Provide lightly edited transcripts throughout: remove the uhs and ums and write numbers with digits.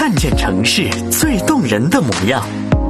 看见城市最动人的模样。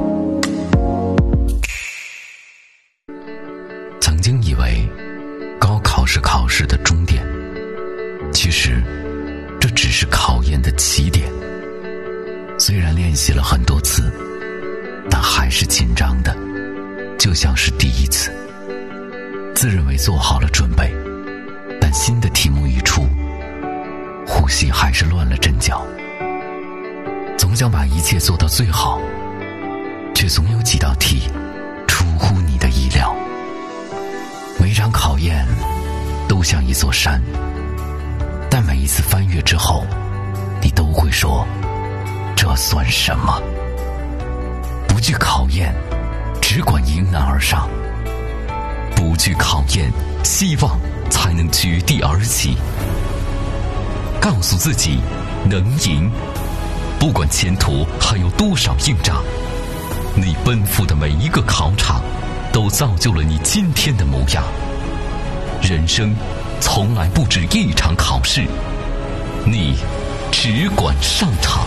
曾经以为高考是考试的终点，其实这只是考验的起点。虽然练习了很多次，但还是紧张的，就像是第一次。自认为做好了准备，但新的题目一出，呼吸还是乱了阵脚。总想把一切做到最好，却总有几道题出乎你的意料。每场考验都像一座山，但每一次翻越之后，你都会说，这算什么？不惧考验，只管迎难而上。不惧考验，希望才能绝地而起。告诉自己能赢，不管前途还有多少硬仗，你奔赴的每一个考场都造就了你今天的模样。人生从来不止一场考试，你只管上场。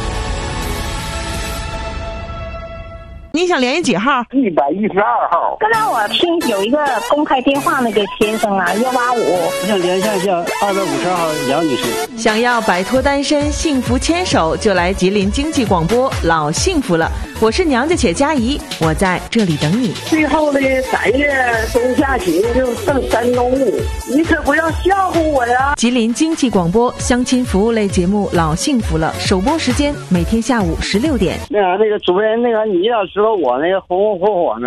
你想联系几号 ？112号。 刚才我听有一个公开电话，那个先生啊，185。 我想联系一下252号杨女士。 想要摆脱单身，幸福牵手，就来吉林经济广播，老幸福了。我是娘家且佳怡，我在这里等你。 最后的3月中下旬就剩山东，你可不要笑话我呀！ 吉林经济广播相亲服务类节目《老幸福了》，首播时间每天下午16点。 那个主持人，你要知道我那个红红火火呢。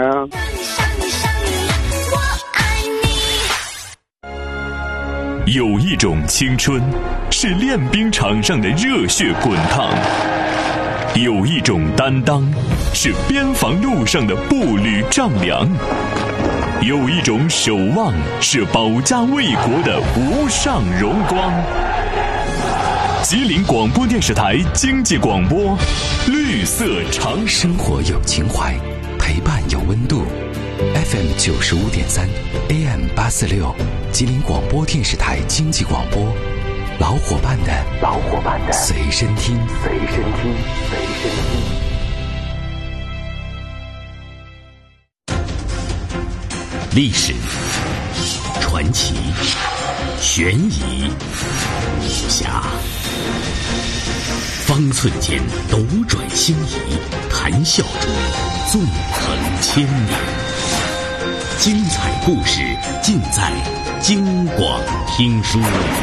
有一种青春是练兵场上的热血滚烫，有一种担当是边防路上的步履丈量，有一种守望是保家卫国的无上荣光。吉林广播电视台经济广播，绿色长生活有情怀，陪伴有温度。FM 95.3 AM 846，吉林广播电视台经济广播，老伙伴的随身听。历史、传奇、悬疑、武侠，方寸间斗转星移，谈笑中纵横千年。精彩故事尽在京广听书。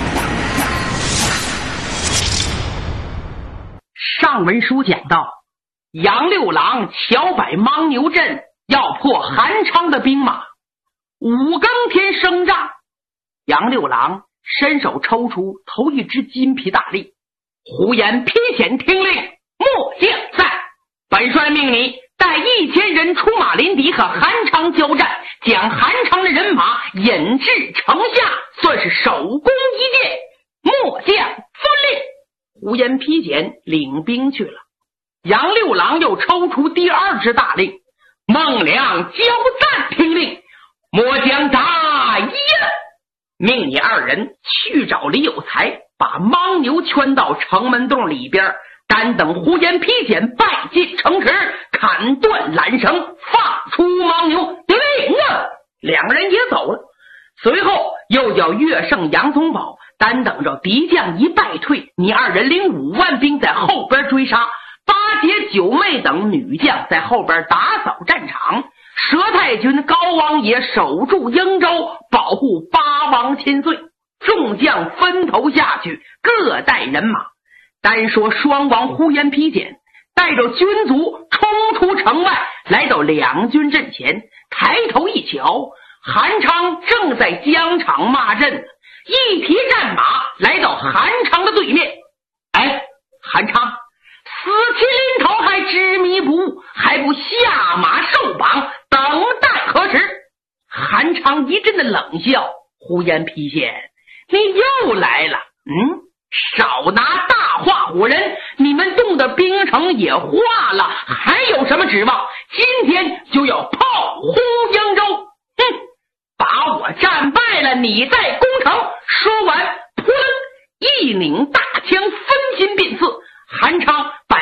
上文书讲到，杨六郎巧摆牦牛阵，要破韩昌的兵马。5更天升帐，杨六郎伸手抽出头一支金皮大令，胡言披险听令，末将在。本帅命你带1000人出马临敌，和韩昌交战，将韩昌的人马引至城下，算是首功一件。末将遵令。胡言披险领兵去了。杨六郎又抽出第2支大令，孟良交战听令，末将答应。命你2人去找李有才，把牦牛圈到城门洞里边，单等胡言披险败进城池，砍断缆绳，放出牦牛。得令啊！2人也走了。随后又叫岳胜、杨宗保单等着敌将一败退，你2人领5万兵在后边追杀，八姐、九妹等女将在后边打扫战场，佘太君、高王爷守住英州，保护八王千岁。众将分头下去，各带人马。单说双王胡言披险带着军卒冲出城外，来到2军阵前，抬头一瞧，韩昌正在疆场骂阵，一提战马来到韩昌的对面。韩昌，死期临头还执迷不悟，还不下马受绑，等待何时？韩昌一阵的冷笑，胡言披险，你又来了。少拿大话唬人，你们动的兵城也化了，还有什么指望？今天就要炮轰扬州。把我战败了，你再攻城。说完，扑棱一拧大枪，分心便刺。韩昌